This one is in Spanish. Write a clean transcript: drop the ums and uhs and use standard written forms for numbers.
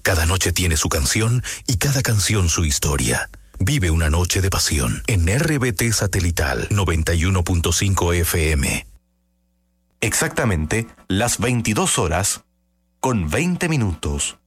Cada noche tiene su canción y cada canción su historia. Vive una noche de pasión en RBT Satelital 91.5 FM. Exactamente las 22 horas con 20 minutos.